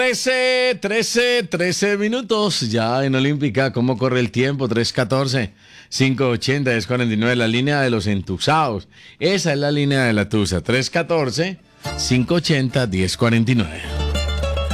13 minutos ya en Olímpica. ¿Cómo corre el tiempo? 3:14, 5:80, 10:49, la línea de los entusados. Esa es la línea de la tusa. 3:14, 5:80, 10:49.